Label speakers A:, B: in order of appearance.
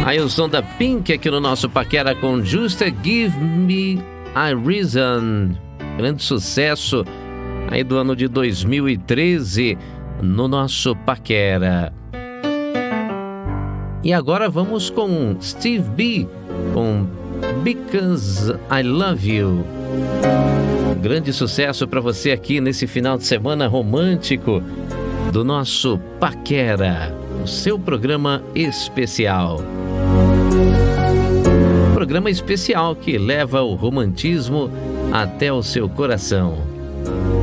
A: Aí o som da Pink aqui no nosso Paquera com Just Give Me a Reason. Grande sucesso aí do ano de 2013 no nosso Paquera. E agora vamos com Steve B com Because I Love You. Grande sucesso para você aqui nesse final de semana romântico do nosso Paquera, o seu programa especial. Programa especial que leva o romantismo até o seu coração.